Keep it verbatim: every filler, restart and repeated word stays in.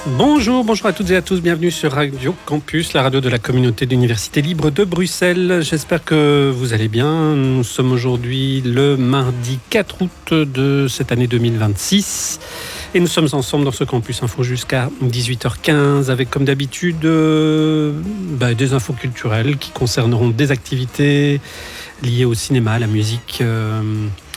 Bonjour, bonjour à toutes et à tous, bienvenue sur Radio Campus, la radio de la communauté d'Université Libre de Bruxelles. J'espère que vous allez bien. Nous sommes aujourd'hui le mardi quatre août de cette année deux mille vingt-six et nous sommes ensemble dans ce Campus Info jusqu'à dix-huit heures quinze avec comme d'habitude euh, bah, des infos culturelles qui concerneront des activités liées au cinéma, à la musique, euh,